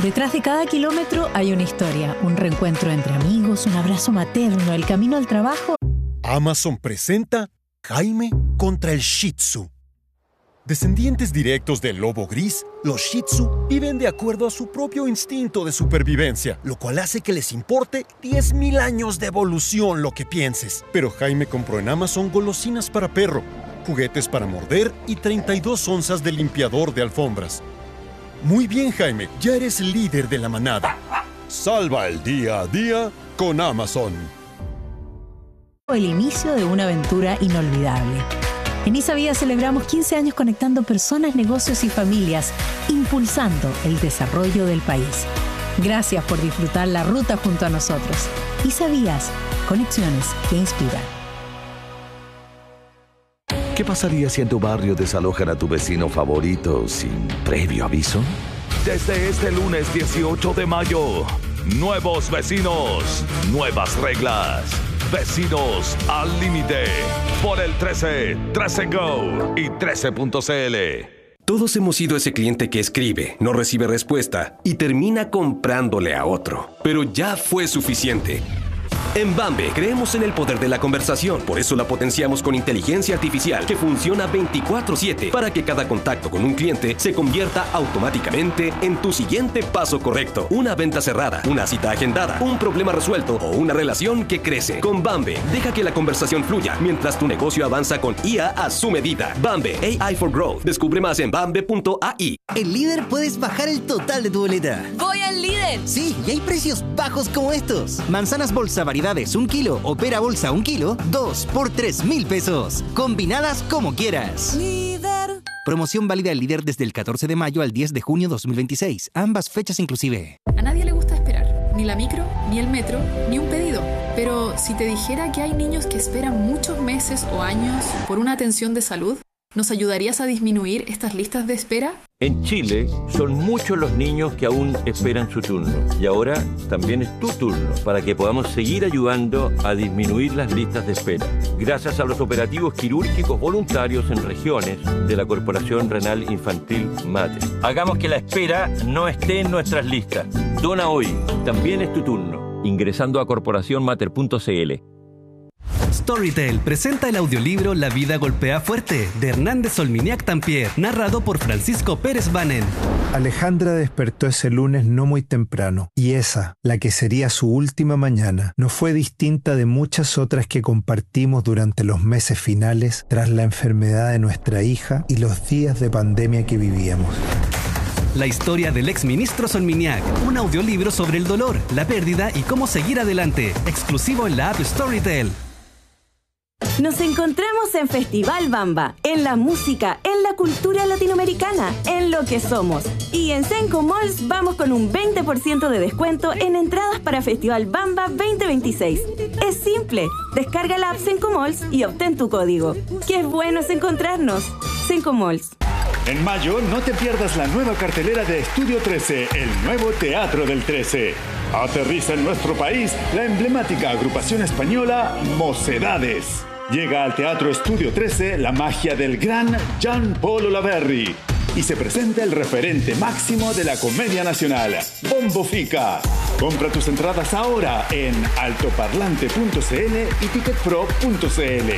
Detrás de cada kilómetro hay una historia, un reencuentro entre amigos, un abrazo materno, el camino al trabajo. Amazon presenta Jaime contra el Shih Tzu. Descendientes directos del lobo gris, los Shih Tzu viven de acuerdo a su propio instinto de supervivencia, lo cual hace que les importe 10.000 años de evolución lo que pienses. Pero Jaime compró en Amazon golosinas para perro, juguetes para morder y 32 onzas de limpiador de alfombras. Muy bien, Jaime, ya eres el líder de la manada. Salva el día a día con Amazon. El inicio de una aventura inolvidable. En Isavía celebramos 15 años conectando personas, negocios y familias, impulsando el desarrollo del país. Gracias por disfrutar la ruta junto a nosotros. Isavías, conexiones que inspiran. ¿Qué pasaría si en tu barrio desalojan a tu vecino favorito sin previo aviso? Desde este lunes 18 de mayo, nuevos vecinos, nuevas reglas. Vecinos al límite. Por el 13, 13 Go y 13.cl. Todos hemos sido ese cliente que escribe, no recibe respuesta y termina comprándole a otro. Pero ya fue suficiente. En Bambe creemos en el poder de la conversación, por eso la potenciamos con inteligencia artificial que funciona 24/7 para que cada contacto con un cliente se convierta automáticamente en tu siguiente paso correcto. Una venta cerrada, una cita agendada, un problema resuelto o una relación que crece. Con Bambe, deja que la conversación fluya mientras tu negocio avanza con IA a su medida. Bambe, AI for Growth. Descubre más en bambe.ai. En Líder puedes bajar el total de tu boleta. ¡Voy al Líder! Sí, y hay precios bajos como estos. Manzanas bolsa variedades 1 kilo o pera bolsa 1 kilo, 2 por 3.000 pesos. Combinadas como quieras. Líder. Promoción válida en Líder desde el 14 de mayo al 10 de junio 2026. Ambas fechas inclusive. A nadie le gusta esperar. Ni la micro, ni el metro, ni un pedido. Pero si te dijera que hay niños que esperan muchos meses o años por una atención de salud, ¿nos ayudarías a disminuir estas listas de espera? En Chile son muchos los niños que aún esperan su turno y ahora también es tu turno para que podamos seguir ayudando a disminuir las listas de espera. Gracias a los operativos quirúrgicos voluntarios en regiones de la Corporación Renal Infantil MATE. Hagamos que la espera no esté en nuestras listas. Dona hoy, también es tu turno, ingresando a corporacionmater.cl. Storytel presenta el audiolibro La vida golpea fuerte, de Hernández Solminiac Tampier, narrado por Francisco Pérez Banen. Alejandra despertó ese lunes no muy temprano, y esa, la que sería su última mañana, no fue distinta de muchas otras que compartimos durante los meses finales tras la enfermedad de nuestra hija y los días de pandemia que vivíamos. La historia del exministro Solminiac, un audiolibro sobre el dolor, la pérdida y cómo seguir adelante, exclusivo en la app Storytel. Nos encontramos en Festival Bamba, en la música, en la cultura latinoamericana, en lo que somos. Y en Senco Malls vamos con un 20% de descuento en entradas para Festival Bamba 2026. Es simple, descarga la app Senco Malls y obtén tu código. ¡Qué bueno es encontrarnos! Senco Malls. En mayo no te pierdas la nueva cartelera de Estudio 13, el nuevo Teatro del 13. Aterriza en nuestro país la emblemática agrupación española Mocedades. Llega al Teatro Estudio 13 la magia del gran Jean Paul Olaverri y se presenta el referente máximo de la comedia nacional, Bombo Fica. Compra tus entradas ahora en altoparlante.cl y ticketpro.cl.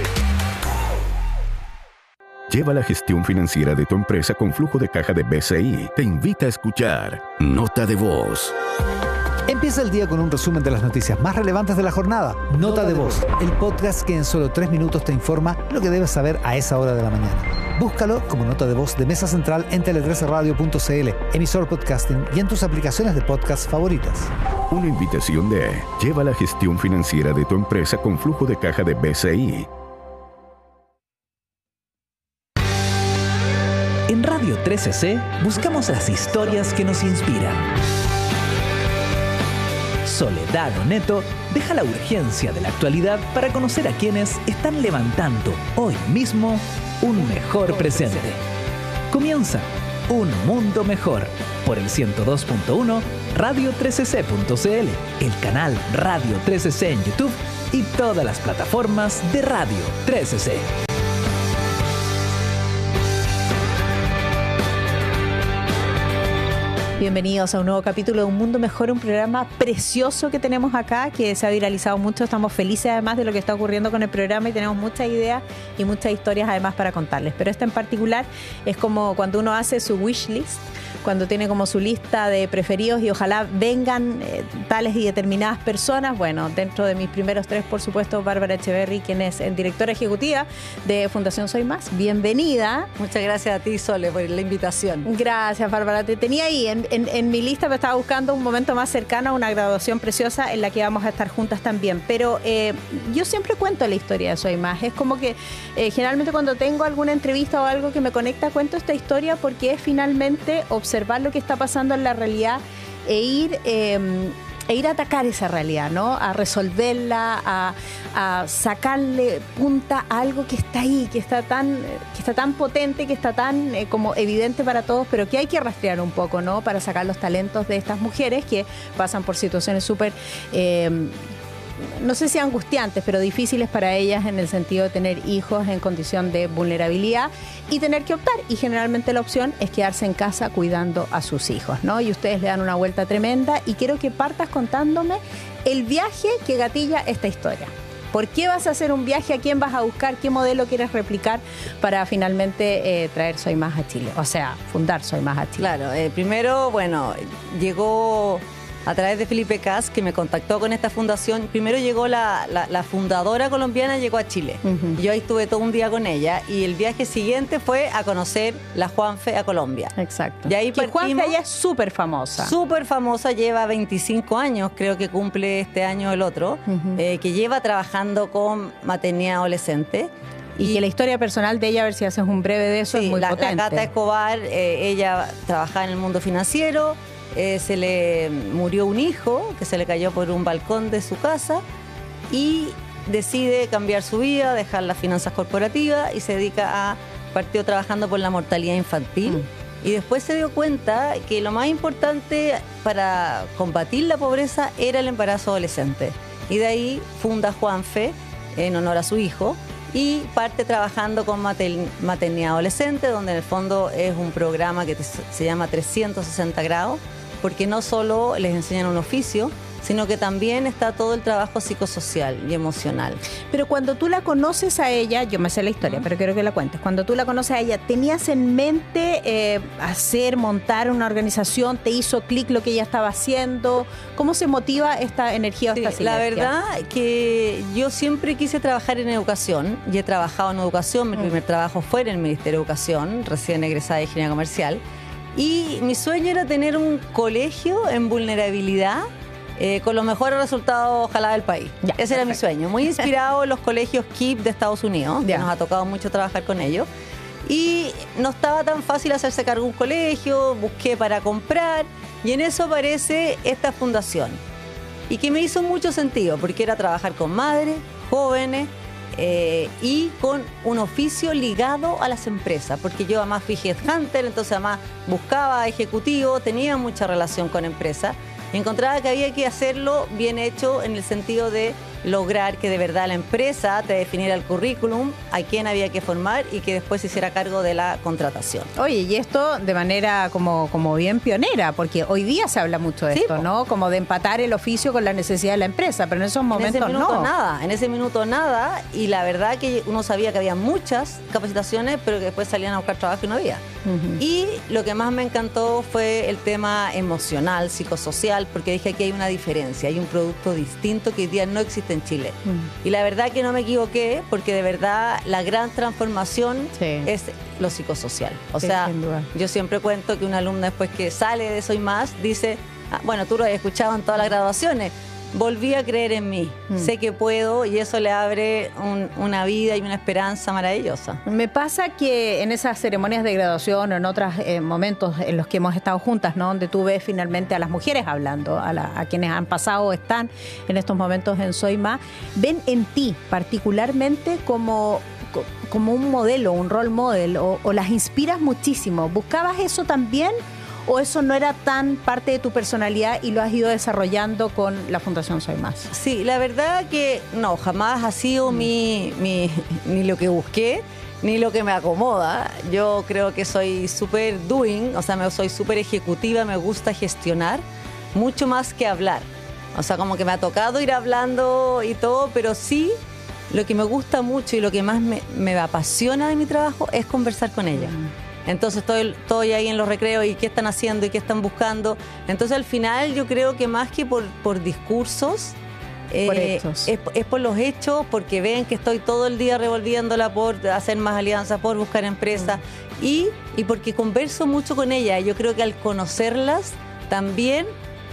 Lleva la gestión financiera de tu empresa con flujo de caja de BCI. Te invita a escuchar Nota de Voz. Empieza el día con un resumen de las noticias más relevantes de la jornada. Nota de Voz, el podcast que en solo 3 minutos te informa lo que debes saber a esa hora de la mañana. Búscalo como Nota de Voz de Mesa Central en tele13radio.cl, emisor podcasting y en tus aplicaciones de podcast favoritas. Una invitación de Lleva la gestión financiera de tu empresa con flujo de caja de BCI. En Radio 13C buscamos las historias que nos inspiran. Soledad Oneto deja la urgencia de la actualidad para conocer a quienes están levantando hoy mismo un mejor presente. Comienza Un Mundo Mejor por el 102.1 Radio13C.cl, el canal Radio 13C en YouTube y todas las plataformas de Radio 13C. Bienvenidos a un nuevo capítulo de Un Mundo Mejor, un programa precioso que tenemos acá, que se ha viralizado mucho. Estamos felices además de lo que está ocurriendo con el programa y tenemos muchas ideas y muchas historias además para contarles. Pero esta en particular es como cuando uno hace su wish list, cuando tiene como su lista de preferidos y ojalá vengan tales y determinadas personas. Bueno, dentro de mis primeros 3, por supuesto, Bárbara Echeverry, quien es directora ejecutiva de Fundación Soy Más. Bienvenida. Muchas gracias a ti, Sole, por la invitación. Gracias, Bárbara. Te tenía ahí en mi lista, pero estaba buscando un momento más cercano a una graduación preciosa en la que vamos a estar juntas también. Pero yo siempre cuento la historia de Soy Más. Es como que generalmente cuando tengo alguna entrevista o algo que me conecta, cuento esta historia porque es finalmente observar lo que está pasando en la realidad e ir a atacar esa realidad, ¿no? A resolverla, a sacarle punta a algo que está ahí, que está tan potente, que está tan como evidente para todos, pero que hay que rastrear un poco, ¿no? Para sacar los talentos de estas mujeres que pasan por situaciones súper no sé si angustiantes, pero difíciles para ellas en el sentido de tener hijos en condición de vulnerabilidad y tener que optar. Y generalmente la opción es quedarse en casa cuidando a sus hijos, ¿no? Y ustedes le dan una vuelta tremenda y quiero que partas contándome el viaje que gatilla esta historia. ¿Por qué vas a hacer un viaje? ¿A quién vas a buscar? ¿Qué modelo quieres replicar para finalmente traer Soy Más a Chile? O sea, fundar Soy Más a Chile. Claro, primero, bueno, llegó a través de Felipe Cas, que me contactó con esta fundación. Primero llegó la fundadora colombiana, llegó a Chile. Yo ahí estuve todo un día con ella y el viaje siguiente fue a conocer la Juanfe a Colombia. Exacto. Y ahí que Juanfe allá es súper famosa. Súper famosa, lleva 25 años, creo que cumple este año el otro, que lleva trabajando con maternidad adolescente. Y que la historia personal de ella, a ver si haces un breve de eso, es muy potente. La Cata Escobar, ella trabajaba en el mundo financiero. Se le murió un hijo que se le cayó por un balcón de su casa y decide cambiar su vida, dejar las finanzas corporativas y se dedica a partió trabajando por la mortalidad infantil. Y después se dio cuenta que lo más importante para combatir la pobreza era el embarazo adolescente. Y de ahí funda Juanfe en honor a su hijo y parte trabajando con maternidad adolescente, donde en el fondo es un programa que se llama 360 grados, porque no solo les enseñan un oficio, sino que también está todo el trabajo psicosocial y emocional. Pero cuando tú la conoces a ella, yo me sé la historia, pero quiero que la cuentes. Cuando tú la conoces a ella, ¿tenías en mente montar una organización? ¿Te hizo clic lo que ella estaba haciendo? ¿Cómo se motiva esta energía o esta sinergia? La verdad que yo siempre quise trabajar en educación y he trabajado en educación. Mi primer trabajo fue en el Ministerio de Educación, recién egresada de Ingeniería Comercial. Y mi sueño era tener un colegio en vulnerabilidad con los mejores resultados, ojalá, del país. Ese era mi sueño. Muy inspirado en los colegios KIPP de Estados Unidos, que nos ha tocado mucho trabajar con ellos. Y no estaba tan fácil hacerse cargo de un colegio, busqué para comprar, y en eso aparece esta fundación. Y que me hizo mucho sentido, porque era trabajar con madres, jóvenes, y con un oficio ligado a las empresas, porque yo además fui headhunter, entonces además buscaba ejecutivos, tenía mucha relación con empresas, y encontraba que había que hacerlo bien hecho en el sentido de lograr que de verdad la empresa te definiera el currículum, a quién había que formar y que después se hiciera cargo de la contratación. Oye, y esto de manera como bien pionera, porque hoy día se habla mucho de esto, ¿no? Como de empatar el oficio con la necesidad de la empresa, pero en esos momentos en ese minuto nada, y la verdad que uno sabía que había muchas capacitaciones, pero que después salían a buscar trabajo y no había. Y lo que más me encantó fue el tema emocional, psicosocial, porque dije aquí hay una diferencia, hay un producto distinto que hoy día no existe en Chile. Y la verdad que no me equivoqué, porque de verdad la gran transformación es lo psicosocial. O sea, yo siempre cuento que una alumna después que sale de Soy Más dice, bueno, tú lo has escuchado en todas las graduaciones, volví a creer en mí, sé que puedo, y eso le abre una vida y una esperanza maravillosa. Me pasa que en esas ceremonias de graduación o en otros momentos en los que hemos estado juntas, ¿no? Donde tú ves finalmente a las mujeres hablando, a quienes han pasado o están en estos momentos en Soy Más, ven en ti particularmente como un modelo, un role model, o las inspiras muchísimo. ¿Buscabas eso también? ¿O eso no era tan parte de tu personalidad y lo has ido desarrollando con la Fundación Soy Más? Sí, la verdad que no, jamás ha sido ni lo que busqué. ni lo que me acomoda. Yo creo que soy súper doing, o sea, soy súper ejecutiva, me gusta gestionar mucho más que hablar. O sea, como que me ha tocado ir hablando y todo, pero sí, lo que me gusta mucho y lo que más me apasiona de mi trabajo es conversar con ella. Entonces estoy ahí en los recreos y qué están haciendo y qué están buscando. Entonces al final yo creo que más que por discursos, por hechos. Es por los hechos, porque ven que estoy todo el día revolviéndola por hacer más alianzas, por buscar empresas y porque converso mucho con ella. Yo creo que al conocerlas también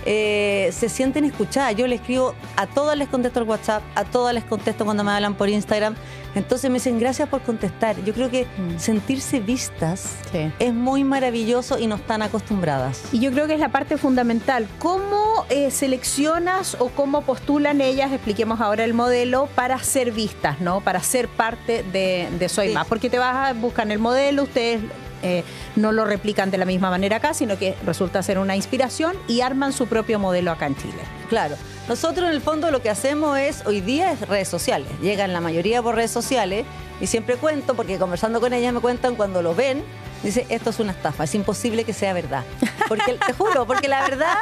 se sienten escuchadas. Yo le escribo, a todas les contesto el WhatsApp, a todas les contesto cuando me hablan por Instagram. Entonces me dicen gracias por contestar. Yo creo que sentirse vistas es muy maravilloso y no están acostumbradas. Y yo creo que es la parte fundamental. ¿Cómo seleccionas o cómo postulan ellas, expliquemos ahora el modelo, para ser vistas, ¿no? Para ser parte de Soy Más? Porque te vas a buscar el modelo, ustedes no lo replican de la misma manera acá, sino que resulta ser una inspiración y arman su propio modelo acá en Chile. Claro. Nosotros en el fondo lo que hacemos hoy día es redes sociales. Llegan la mayoría por redes sociales y siempre cuento, porque conversando con ellas me cuentan cuando lo ven, dice, esto es una estafa, es imposible que sea verdad. Porque te juro, porque la verdad,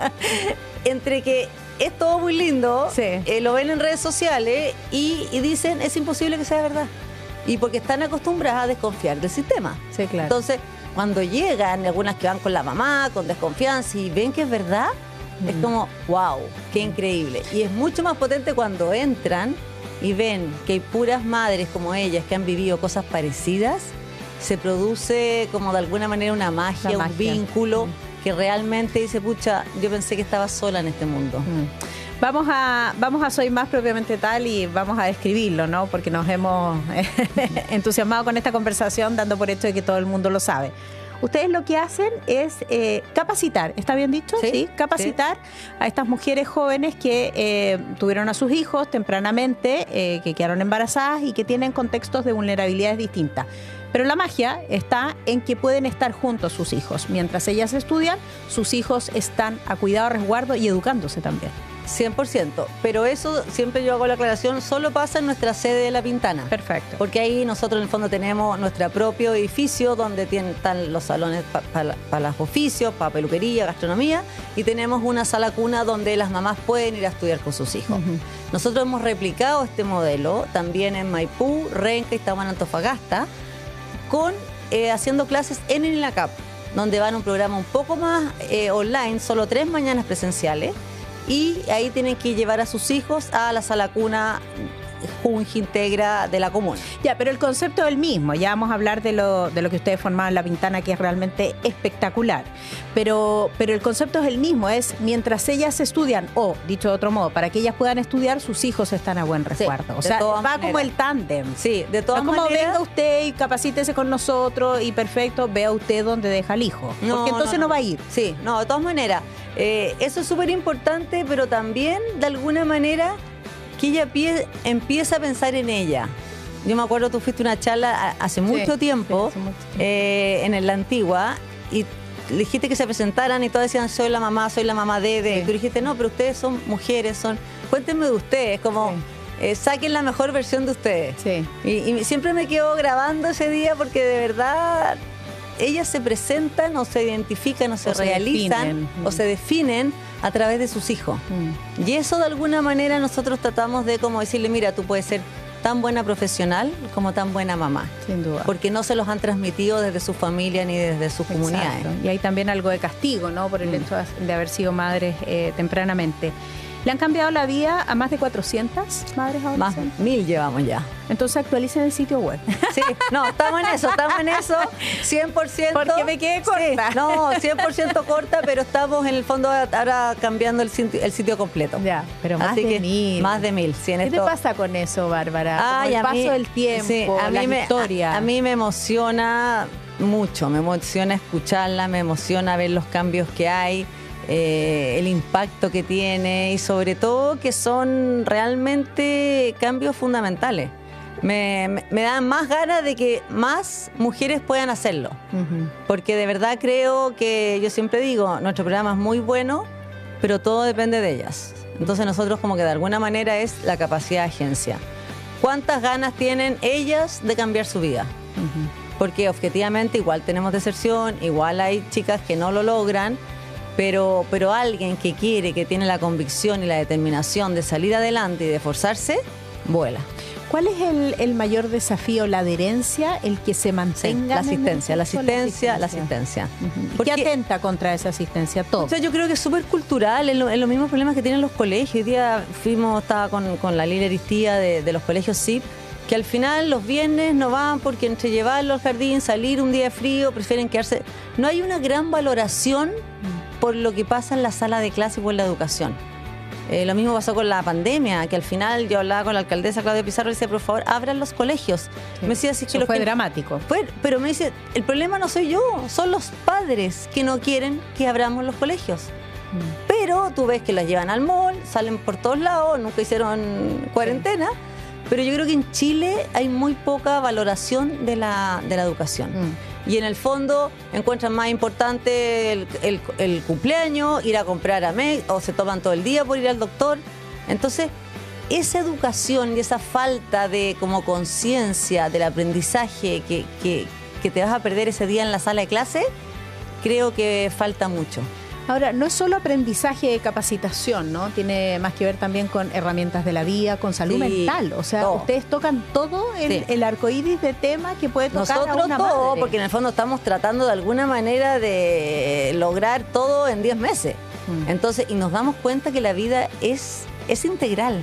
entre que es todo muy lindo, lo ven en redes sociales y dicen, es imposible que sea verdad. Y porque están acostumbradas a desconfiar del sistema. Sí, claro. Entonces, cuando llegan, algunas que van con la mamá, con desconfianza y ven que es verdad, es como, wow, qué increíble. Y es mucho más potente cuando entran y ven que hay puras madres como ellas que han vivido cosas parecidas. Se produce como de alguna manera una magia, un vínculo que realmente dice, pucha, yo pensé que estaba sola en este mundo. Vamos a Soy Más propiamente tal y vamos a describirlo, ¿no? Porque nos hemos entusiasmado con esta conversación, dando por hecho de que todo el mundo lo sabe. Ustedes lo que hacen es capacitar, ¿está bien dicho? Sí, capacitar a estas mujeres jóvenes que tuvieron a sus hijos tempranamente, que quedaron embarazadas y que tienen contextos de vulnerabilidades distintas. Pero la magia está en que pueden estar juntos sus hijos. Mientras ellas estudian, sus hijos están a cuidado, resguardo y educándose también. 100%, pero eso siempre yo hago la aclaración, solo pasa en nuestra sede de La Pintana. Perfecto. Porque ahí nosotros en el fondo tenemos nuestro propio edificio donde están los salones para los oficios, para peluquería, gastronomía, y tenemos una sala cuna donde las mamás pueden ir a estudiar con sus hijos. Nosotros hemos replicado este modelo también en Maipú, Renca y estamos en Antofagasta, haciendo clases en INLACAP, donde van a un programa un poco más online, solo 3 mañanas presenciales, y ahí tienen que llevar a sus hijos a la sala cuna Junji Integra de la comuna. Ya, pero el concepto es el mismo. Ya vamos a hablar de lo que ustedes formaban en La Pintana, que es realmente espectacular. Pero el concepto es el mismo, es mientras ellas estudian, o dicho de otro modo, para que ellas puedan estudiar, sus hijos están a buen resguardo. O sea, va como el tándem. Sí, de todas maneras. Como venga usted y capacítese con nosotros y perfecto, vea usted dónde deja al hijo. Porque entonces no va a ir. Sí, no, de todas maneras. Eso es súper importante, pero también, de alguna manera, que ella empieza a pensar en ella. Yo me acuerdo, tú fuiste a una charla hace mucho tiempo, en la Antigua, y le dijiste que se presentaran y todos decían, soy la mamá de. Y tú dijiste, no, pero ustedes son mujeres, cuéntenme de ustedes, como saquen la mejor versión de ustedes. Sí. Y siempre me quedo grabando ese día porque de verdad ellas se presentan o se identifican o se realizan o se definen a través de sus hijos. Y eso de alguna manera nosotros tratamos de como decirle, mira, tú puedes ser tan buena profesional como tan buena mamá. Sin duda. Porque no se los han transmitido desde su familia ni desde sus comunidades. Y hay también algo de castigo, ¿no? Por el hecho de haber sido madres tempranamente. ¿Le han cambiado la vida a más de 400 madres adolescentes? Más de 1000 llevamos ya. Entonces actualicen el sitio web. Sí, no, estamos en eso, 100%. Porque me quedé corta. Sí, no, 100% corta, pero estamos en el fondo ahora cambiando el sitio completo. Ya, pero más de 1000. Más de 1000, sí. ¿Qué te pasa con eso, Bárbara? Ay, el paso del tiempo, sí, la historia. A mí me emociona mucho, me emociona escucharla, me emociona ver los cambios que hay. El impacto que tiene y sobre todo que son realmente cambios fundamentales. Me dan más ganas de que más mujeres puedan hacerlo, porque de verdad creo que, yo siempre digo, nuestro programa es muy bueno, pero todo depende de ellas. Entonces nosotros como que de alguna manera es la capacidad de agencia. ¿Cuántas ganas tienen ellas de cambiar su vida? Porque objetivamente igual tenemos deserción, igual hay chicas que no lo logran, pero alguien que quiere, que tiene la convicción y la determinación de salir adelante y de esforzarse, vuela. ¿Cuál es el mayor desafío? ¿La adherencia? ¿El que se mantenga? La asistencia. ¿Qué atenta contra esa asistencia? Todo. O sea, yo creo que es súper cultural, es los mismos problemas que tienen los colegios. Hoy día estaba con la Lili Aristía de los colegios SIP, que al final los viernes no van porque entre llevarlo al jardín, salir un día de frío, prefieren quedarse. No hay una gran valoración por lo que pasa en la sala de clase y por la educación. Lo mismo pasó con la pandemia, que al final yo hablaba con la alcaldesa Claudia Pizarro y decía, por favor, abran los colegios. Sí. Me decía, así que fue dramático. Pero me dice, el problema no soy yo, son los padres que no quieren que abramos los colegios. Pero tú ves que las llevan al mall, salen por todos lados, nunca hicieron cuarentena. Pero yo creo que en Chile hay muy poca valoración de la educación. Y en el fondo encuentran más importante el cumpleaños, ir a comprar a o se toman todo el día por ir al doctor. Entonces, esa educación y esa falta de como conciencia del aprendizaje que te vas a perder ese día en la sala de clase, creo que falta mucho. Ahora, no es solo aprendizaje de capacitación, ¿no? Tiene más que ver también con herramientas de la vida, con salud mental. O sea, ustedes tocan todo el arcoíris de temas que puede tocar nosotros a una madre. Porque en el fondo estamos tratando de alguna manera de lograr todo en 10 meses. Entonces, y nos damos cuenta que la vida es integral.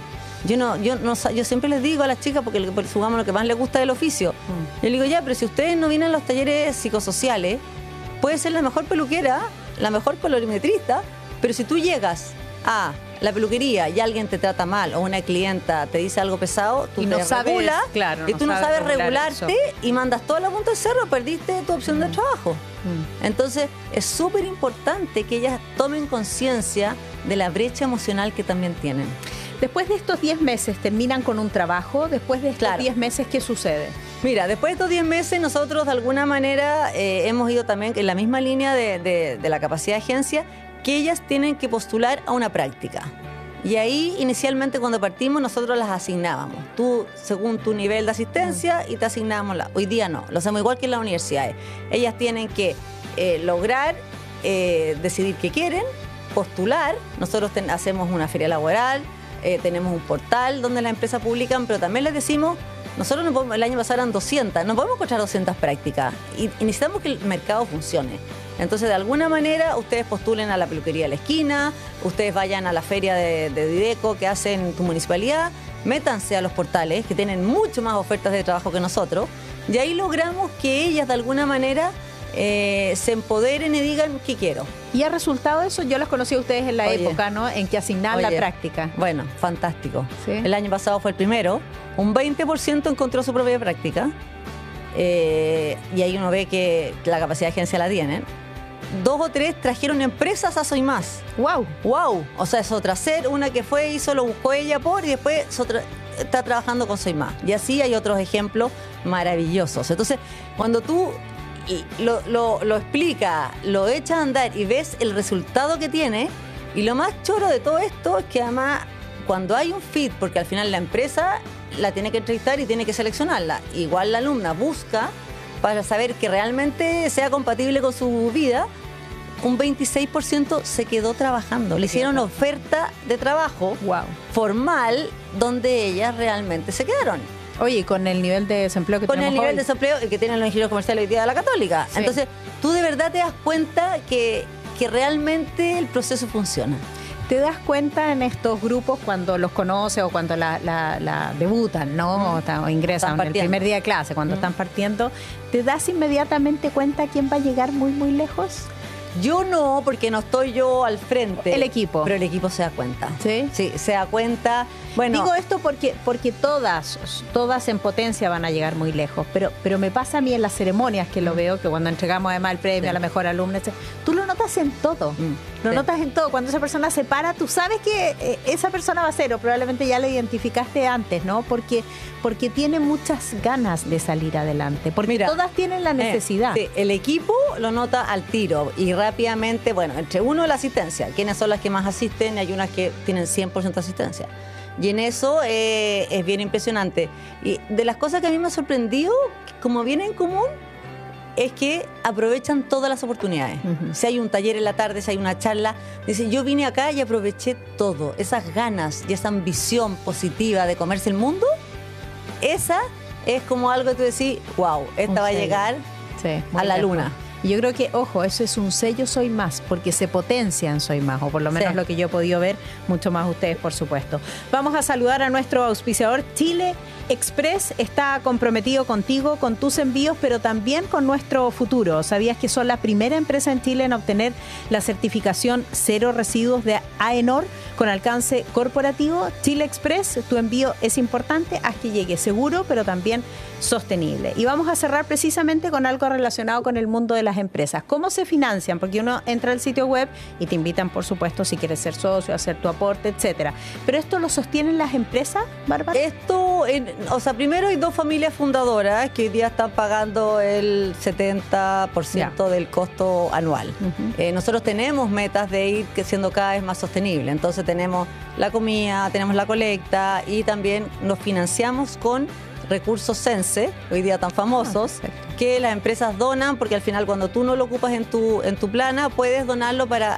Yo siempre les digo a las chicas, porque supongamos lo que más les gusta del oficio, yo les digo, ya, pero si ustedes no vienen a los talleres psicosociales, puede ser la mejor peluquera, la mejor colorimetrista, pero si tú llegas a la peluquería y alguien te trata mal o una clienta te dice algo pesado, tú no sabes regular, y tú no sabes regularte y mandas toda la punta del cerro, perdiste tu opción de trabajo. Entonces es súper importante que ellas tomen conciencia de la brecha emocional que también tienen. Después de estos 10 meses, ¿terminan con un trabajo? Después de estos 10 meses, ¿qué sucede? Mira, después de estos 10 meses, nosotros de alguna manera hemos ido también en la misma línea de la capacidad de agencia, que ellas tienen que postular a una práctica. Y ahí, inicialmente, cuando partimos, nosotros las asignábamos. Tú, según tu nivel de asistencia, y te asignábamos hoy día no, lo hacemos igual que en las universidades. Ellas tienen que lograr decidir qué quieren, postular. Nosotros hacemos una feria laboral, tenemos un portal donde las empresas publican, pero también les decimos, nosotros no podemos, el año pasado eran 200, no podemos encontrar 200 prácticas y necesitamos que el mercado funcione. Entonces, de alguna manera, ustedes postulen a la peluquería de la esquina, ustedes vayan a la feria de Dideco que hacen tu municipalidad, métanse a los portales que tienen mucho más ofertas de trabajo que nosotros, y ahí logramos que ellas de alguna manera se empoderen y digan qué quiero. ¿Y ha resultado eso? Yo las conocí a ustedes en la época, ¿no? En que asignaban la práctica. Bueno, fantástico. ¿Sí? El año pasado fue el primero. Un 20% encontró su propia práctica. Y ahí uno ve que la capacidad de agencia la tienen. 2 o 3 trajeron empresas a Soy Más. ¡Wow! ¡Wow! O sea, es otra ser, una que hizo, lo buscó ella y después está trabajando con Soy Más. Y así hay otros ejemplos maravillosos. Entonces, cuando tú lo explica, lo echa a andar y ves el resultado que tiene, y lo más choro de todo esto es que además cuando hay un fit, porque al final la empresa la tiene que entrevistar y tiene que seleccionarla, igual la alumna busca para saber que realmente sea compatible con su vida, un 26% se quedó trabajando, le hicieron oferta de trabajo formal donde ellas realmente se quedaron. Oye, y con el nivel de desempleo que tenemos hoy. Con el nivel de desempleo que tienen los ingenieros comerciales hoy día de la Católica. Sí. Entonces, tú de verdad te das cuenta que realmente el proceso funciona. ¿Te das cuenta en estos grupos cuando los conoces o cuando la debutan, ¿no? O ingresan en el primer día de clase, cuando están partiendo, ¿te das inmediatamente cuenta quién va a llegar muy, muy lejos? Yo no, porque no estoy yo al frente. El equipo. Pero el equipo se da cuenta. ¿Sí? Sí, se da cuenta. Bueno, digo esto porque todas en potencia van a llegar muy lejos, pero me pasa a mí en las ceremonias que lo veo, que cuando entregamos además el premio a la mejor alumna, tú lo notas en todo. Lo notas en todo. Cuando esa persona se para, tú sabes que esa persona va a ser, o probablemente ya la identificaste antes, ¿no? Porque tiene muchas ganas de salir adelante. Porque todas tienen la necesidad. Sí, el equipo lo nota al tiro y rápidamente, bueno, entre uno la asistencia, quiénes son las que más asisten, y hay unas que tienen 100% asistencia. Y en eso es bien impresionante. Y de las cosas que a mí me ha sorprendido, como viene en común, es que aprovechan todas las oportunidades. Si hay un taller en la tarde, si hay una charla, dice, yo vine acá y aproveché todo. Esas ganas y esa ambición positiva de comerse el mundo, esa es como algo que tú decís, wow, esta va a llegar a la luna. Y yo creo que, ojo, eso es un sello Soy Más, porque se potencia en Soy Más, o por lo menos lo que yo he podido ver, mucho más ustedes, por supuesto. Vamos a saludar a nuestro auspiciador. Chile Express está comprometido contigo, con tus envíos, pero también con nuestro futuro. ¿Sabías que son la primera empresa en Chile en obtener la certificación cero residuos de AENOR con alcance corporativo? Chile Express, tu envío es importante, haz que llegue seguro, pero también sostenible. Y vamos a cerrar precisamente con algo relacionado con el mundo de las empresas. ¿Cómo se financian? Porque uno entra al sitio web y te invitan, por supuesto, si quieres ser socio, hacer tu aporte, etcétera. ¿Pero esto lo sostienen las empresas, Bárbara? Esto, primero hay 2 familias fundadoras que hoy día están pagando el 70% del costo anual. Nosotros tenemos metas de ir siendo cada vez más sostenible. Entonces tenemos la comida, tenemos la colecta y también nos financiamos con recursos Sense, hoy día tan famosos, que las empresas donan, porque al final cuando tú no lo ocupas en tu plana, puedes donarlo para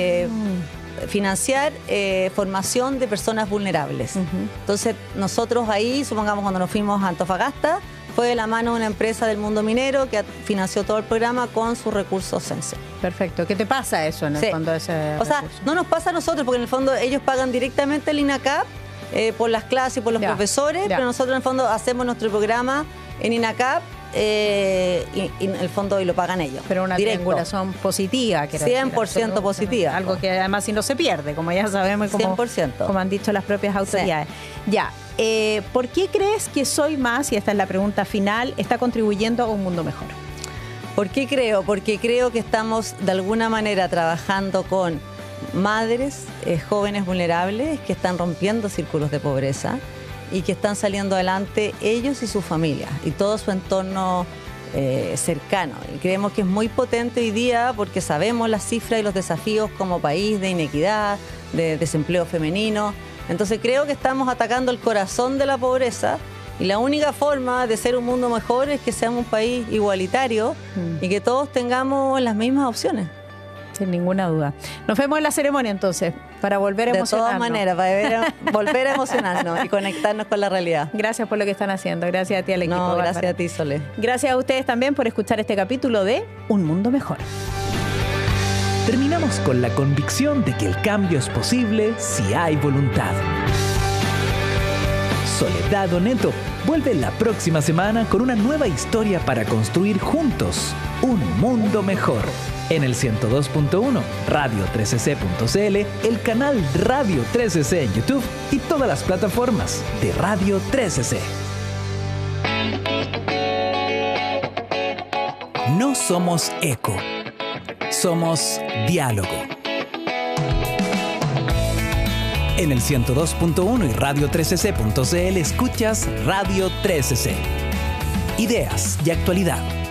financiar formación de personas vulnerables. Entonces nosotros ahí, supongamos cuando nos fuimos a Antofagasta, fue de la mano de una empresa del mundo minero que financió todo el programa con sus recursos Sense. Perfecto. ¿Qué te pasa eso en el fondo de ese recurso? No nos pasa a nosotros, porque en el fondo ellos pagan directamente el INACAP por las clases y por los profesores, pero nosotros en el fondo hacemos nuestro programa en INACAP y en el fondo y lo pagan ellos. Pero una triangulación positiva. 100% positiva. Algo que además si no se pierde, como ya sabemos y como, 100%. Como han dicho las propias autoridades. Ya. ¿Por qué crees que Soy Más, y esta es la pregunta final, está contribuyendo a un mundo mejor? ¿Por qué creo? Porque creo que estamos de alguna manera trabajando con madres, jóvenes vulnerables que están rompiendo círculos de pobreza y que están saliendo adelante ellos y sus familias y todo su entorno cercano. Y creemos que es muy potente hoy día porque sabemos las cifras y los desafíos como país de inequidad, de desempleo femenino. Entonces creo que estamos atacando el corazón de la pobreza y la única forma de ser un mundo mejor es que seamos un país igualitario y que todos tengamos las mismas opciones. Sin ninguna duda. Nos vemos en la ceremonia entonces, para volver a emocionarnos. De todas maneras, para volver a emocionarnos y conectarnos con la realidad. Gracias por lo que están haciendo. Gracias a ti, al equipo. No, gracias Bárbara. a ti, Sole. Gracias a ustedes también por escuchar este capítulo de Un Mundo Mejor. Terminamos con la convicción de que el cambio es posible si hay voluntad. Soledad Oneto vuelve la próxima semana con una nueva historia para construir juntos un mundo mejor. En el 102.1, radio13c.cl, el canal Radio 13C en YouTube y todas las plataformas de Radio 13C. No somos eco, somos diálogo. En el 102.1 y radio13c.cl escuchas Radio 13C. Ideas y actualidad.